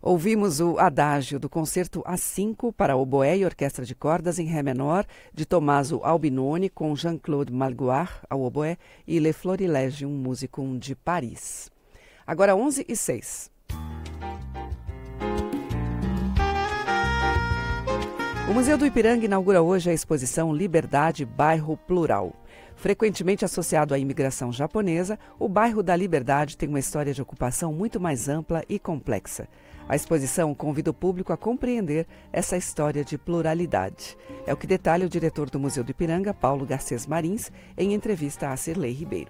Ouvimos o Adágio do Concerto A5 para oboé e orquestra de cordas em Ré menor, de Tommaso Albinoni, com Jean-Claude Malgoire ao oboé e Le Florilège, um músico de Paris. Agora 11h06. O Museu do Ipiranga inaugura hoje a exposição Liberdade Bairro Plural. Frequentemente associado à imigração japonesa, o bairro da Liberdade tem uma história de ocupação muito mais ampla e complexa. A exposição convida o público a compreender essa história de pluralidade. É o que detalha o diretor do Museu do Ipiranga, Paulo Garcês Marins, em entrevista a Cirlei Ribeiro.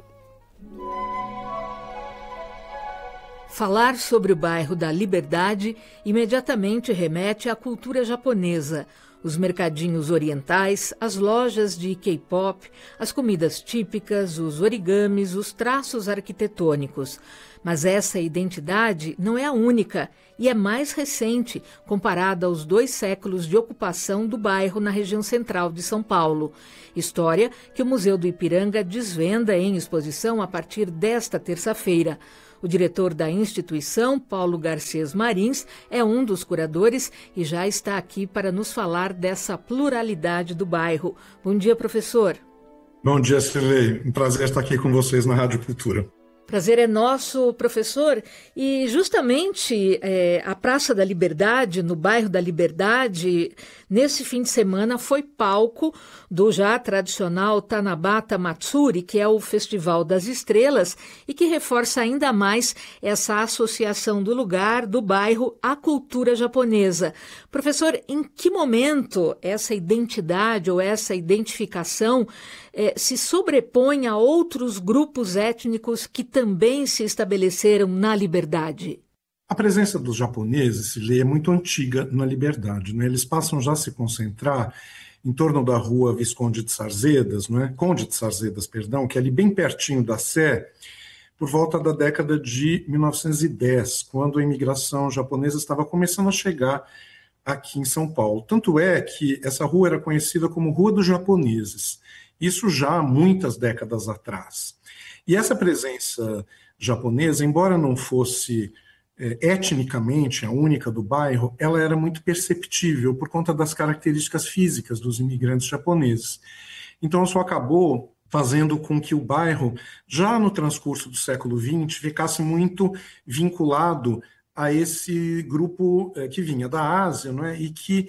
Falar sobre o bairro da Liberdade imediatamente remete à cultura japonesa. Os mercadinhos orientais, as lojas de K-pop, as comidas típicas, os origamis, os traços arquitetônicos. Mas essa identidade não é a única e é mais recente, comparada aos 2 séculos de ocupação do bairro na região central de São Paulo. História que o Museu do Ipiranga desvenda em exposição a partir desta terça-feira. O diretor da instituição, Paulo Garcês Marins, é um dos curadores e já está aqui para nos falar dessa pluralidade do bairro. Bom dia, professor. Bom dia, Cirlei. Um prazer estar aqui com vocês na Rádio Cultura. Prazer é nosso, professor. E justamente a Praça da Liberdade, no bairro da Liberdade, nesse fim de semana foi palco do já tradicional Tanabata Matsuri, que é o Festival das Estrelas, e que reforça ainda mais essa associação do lugar, do bairro, à cultura japonesa. Professor, em que momento essa identidade ou essa identificação se sobrepõe a outros grupos étnicos que também se estabeleceram na Liberdade? A presença dos japoneses é muito antiga na Liberdade, né? Eles passam já a se concentrar em torno da rua Visconde de Sarzedas, né? Conde de Sarzedas, perdão, que é ali bem pertinho da Sé, por volta da década de 1910, quando a imigração japonesa estava começando a chegar aqui em São Paulo. Tanto é que essa rua era conhecida como Rua dos Japoneses, isso já há muitas décadas atrás. E essa presença japonesa, embora não fosse etnicamente a única do bairro, ela era muito perceptível por conta das características físicas dos imigrantes japoneses. Então isso acabou fazendo com que o bairro, já no transcurso do século XX, ficasse muito vinculado a esse grupo que vinha da Ásia, não é? E que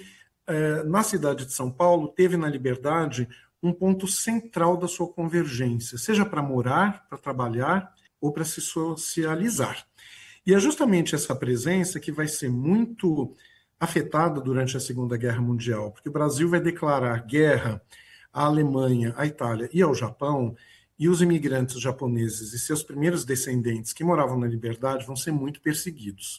na cidade de São Paulo teve na Liberdade um ponto central da sua convergência, seja para morar, para trabalhar ou para se socializar. E é justamente essa presença que vai ser muito afetada durante a Segunda Guerra Mundial, porque o Brasil vai declarar guerra à Alemanha, à Itália e ao Japão, e os imigrantes japoneses e seus primeiros descendentes que moravam na Liberdade vão ser muito perseguidos.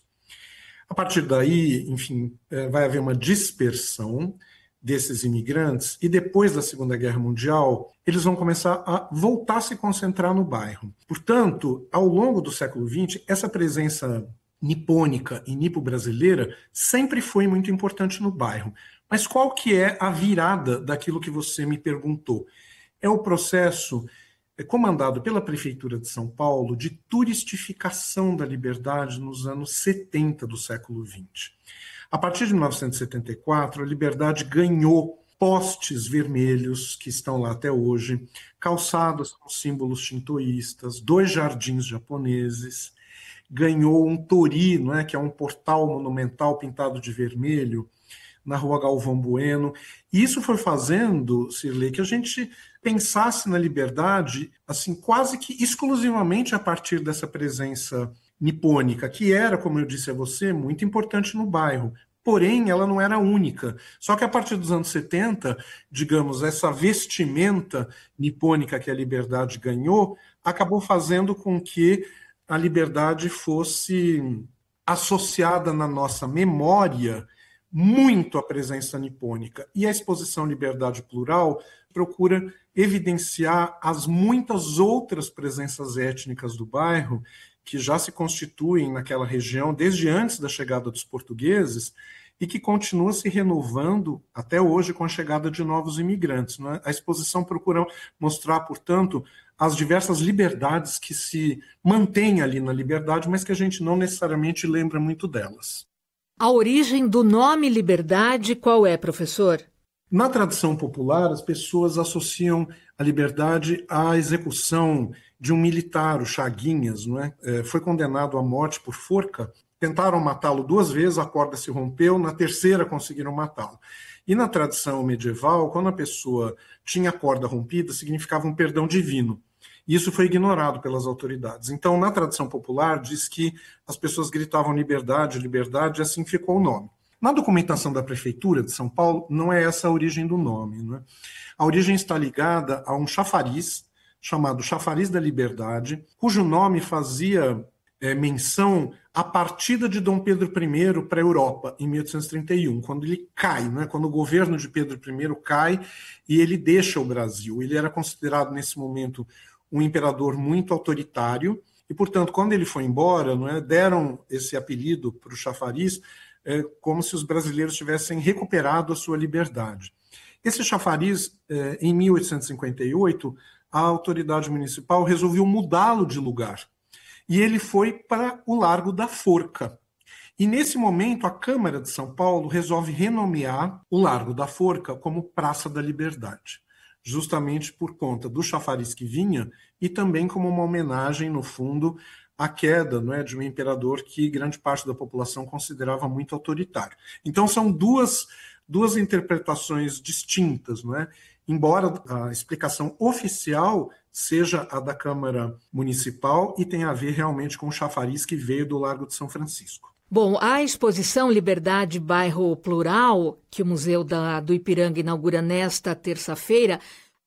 A partir daí, enfim, vai haver uma dispersão desses imigrantes, e depois da Segunda Guerra Mundial, eles vão começar a voltar a se concentrar no bairro. Portanto, ao longo do século XX, essa presença nipônica e nipo-brasileira sempre foi muito importante no bairro. Mas qual que é a virada daquilo que você me perguntou? É o processo comandado pela Prefeitura de São Paulo de turistificação da Liberdade nos anos 70 do século XX. A partir de 1974, a Liberdade ganhou postes vermelhos, que estão lá até hoje, calçadas com símbolos shintoístas, 2 jardins japoneses, ganhou um torii, não é, que é um portal monumental pintado de vermelho, na rua Galvão Bueno. E isso foi fazendo, Cirlei, que a gente pensasse na Liberdade assim, quase que exclusivamente a partir dessa presença nipônica, que era, como eu disse a você, muito importante no bairro. Porém, ela não era única. Só que a partir dos anos 70, digamos, essa vestimenta nipônica que a Liberdade ganhou, acabou fazendo com que a Liberdade fosse associada na nossa memória muito à presença nipônica. E a exposição Liberdade Plural procura evidenciar as muitas outras presenças étnicas do bairro que já se constituem naquela região desde antes da chegada dos portugueses e que continua se renovando até hoje com a chegada de novos imigrantes, não é? A exposição procura mostrar, portanto, as diversas liberdades que se mantêm ali na Liberdade, mas que a gente não necessariamente lembra muito delas. A origem do nome Liberdade qual é, professor? Na tradição popular, as pessoas associam a liberdade à execução de um militar, o Chaguinhas, não é? Foi condenado à morte por forca. Tentaram matá-lo 2 vezes, a corda se rompeu, na terceira conseguiram matá-lo. E na tradição medieval, quando a pessoa tinha a corda rompida, significava um perdão divino. Isso foi ignorado pelas autoridades. Então, na tradição popular, diz que as pessoas gritavam liberdade, liberdade, e assim ficou o nome. Na documentação da Prefeitura de São Paulo, não é essa a origem do nome, né? A origem está ligada a um chafariz, chamado Chafariz da Liberdade, cujo nome fazia menção à partida de Dom Pedro I para a Europa, em 1831, quando ele cai, né? Quando o governo de Pedro I cai e ele deixa o Brasil. Ele era considerado, nesse momento, um imperador muito autoritário, e, portanto, quando ele foi embora, não é, deram esse apelido para o chafariz, como se os brasileiros tivessem recuperado a sua liberdade. Esse chafariz, em 1858, a autoridade municipal resolveu mudá-lo de lugar, e ele foi para o Largo da Forca. E, nesse momento, a Câmara de São Paulo resolve renomear o Largo da Forca como Praça da Liberdade, justamente por conta do chafariz que vinha e também como uma homenagem, no fundo, à queda, não é, de um imperador que grande parte da população considerava muito autoritário. Então são duas interpretações distintas, não é? Embora a explicação oficial seja a da Câmara Municipal e tenha a ver realmente com o chafariz que veio do Largo de São Francisco. Bom, a exposição Liberdade Bairro Plural, que o Museu do Ipiranga inaugura nesta terça-feira,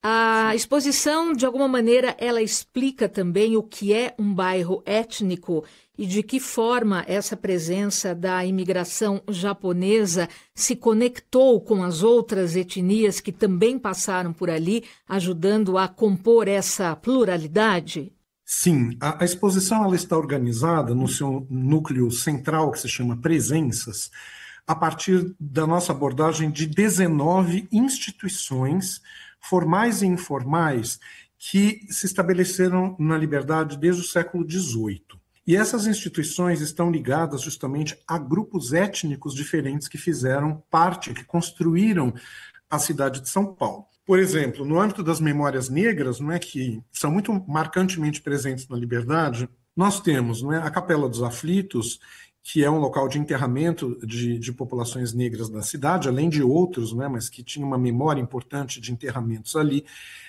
a exposição, de alguma maneira, ela explica também o que é um bairro étnico e de que forma essa presença da imigração japonesa se conectou com as outras etnias que também passaram por ali, ajudando a compor essa pluralidade? Sim, a exposição ela está organizada no seu núcleo central, que se chama Presenças, a partir da nossa abordagem de 19 instituições formais e informais que se estabeleceram na Liberdade desde o século XVIII. E essas instituições estão ligadas justamente a grupos étnicos diferentes que fizeram parte, que construíram a cidade de São Paulo. Por exemplo, no âmbito das memórias negras, não é, que são muito marcantemente presentes na Liberdade, nós temos, não é, a Capela dos Aflitos, que é um local de enterramento de populações negras da cidade, além de outros, não é, mas que tinha uma memória importante de enterramentos ali.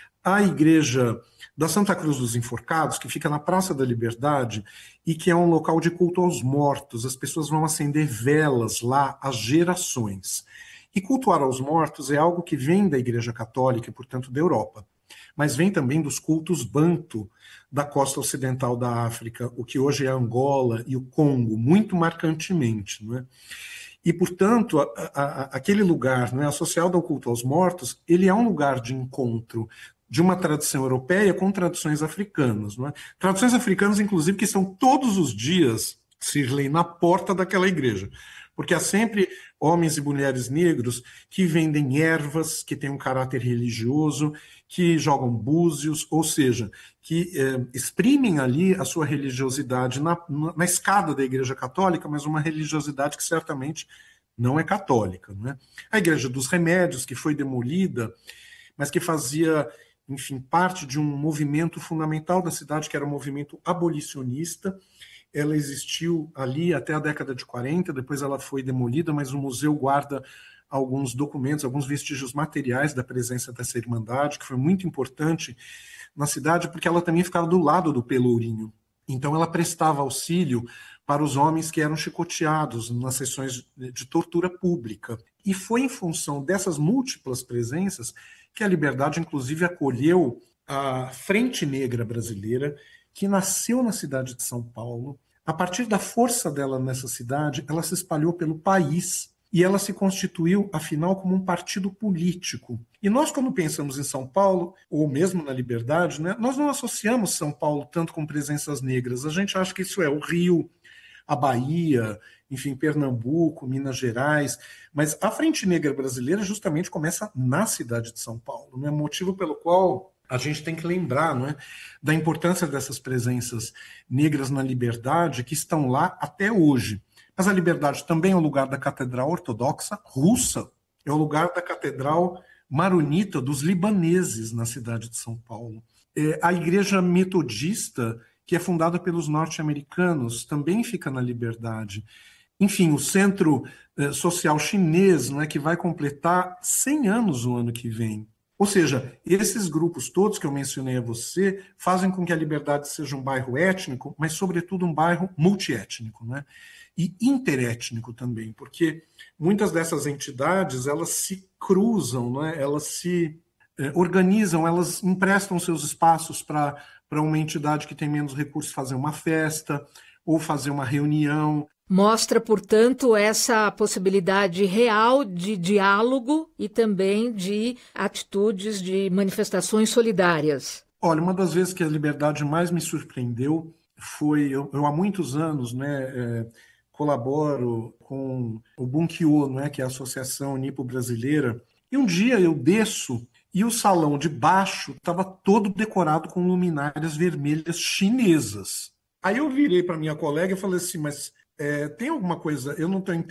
A Igreja da Santa Cruz dos Enforcados, que fica na Praça da Liberdade e que é um local de culto aos mortos. As pessoas vão acender velas lá há gerações. E cultuar aos mortos é algo que vem da Igreja Católica e, portanto, da Europa, mas vem também dos cultos banto da costa ocidental da África, o que hoje é Angola e o Congo, muito marcantemente, não é? E, portanto, aquele lugar, não é, associado ao culto aos mortos, ele é um lugar de encontro de uma tradição europeia com tradições africanas, não é? Tradições africanas, inclusive, que estão todos os dias, Sirley, na porta daquela igreja, porque há sempre homens e mulheres negros que vendem ervas, que têm um caráter religioso, que jogam búzios, ou seja, que exprimem ali a sua religiosidade na escada da Igreja Católica, mas uma religiosidade que certamente não é católica, não é? A Igreja dos Remédios, que foi demolida, mas que fazia, enfim, parte de um movimento fundamental da cidade, que era o movimento abolicionista. Ela existiu ali até a década de 40, depois ela foi demolida, mas o museu guarda alguns documentos, alguns vestígios materiais da presença dessa irmandade, que foi muito importante na cidade, porque ela também ficava do lado do Pelourinho. Então ela prestava auxílio para os homens que eram chicoteados nas sessões de tortura pública. E foi em função dessas múltiplas presenças que a Liberdade, inclusive, acolheu a Frente Negra Brasileira, que nasceu na cidade de São Paulo. A partir da força dela nessa cidade, ela se espalhou pelo país e ela se constituiu, afinal, como um partido político. E nós, quando pensamos em São Paulo, ou mesmo na Liberdade, né, nós não associamos São Paulo tanto com presenças negras. A gente acha que isso é o Rio, a Bahia, enfim, Pernambuco, Minas Gerais, mas a Frente Negra Brasileira justamente começa na cidade de São Paulo, né, motivo pelo qual a gente tem que lembrar, não é, da importância dessas presenças negras na Liberdade que estão lá até hoje. Mas a Liberdade também é o lugar da Catedral Ortodoxa Russa, é o lugar da Catedral Maronita dos libaneses na cidade de São Paulo. A Igreja Metodista, que é fundada pelos norte-americanos, também fica na Liberdade. Enfim, o Centro Social Chinês, né, que vai completar 100 anos o ano que vem. Ou seja, esses grupos todos que eu mencionei a você fazem com que a Liberdade seja um bairro étnico, mas, sobretudo, um bairro multiétnico, né? E interétnico também, porque muitas dessas entidades elas se cruzam, né? Elas se organizam, elas emprestam seus espaços para uma entidade que tem menos recursos fazer uma festa ou fazer uma reunião. Mostra, portanto, essa possibilidade real de diálogo e também de atitudes, de manifestações solidárias. Olha, uma das vezes que a Liberdade mais me surpreendeu foi, eu há muitos anos, né, colaboro com o Bunkyo, né, que é a Associação Nipo-Brasileira, e um dia eu desço e o salão de baixo estava todo decorado com luminárias vermelhas chinesas. Aí eu virei para minha colega e falei assim, mas tem alguma coisa, eu não estou entendendo.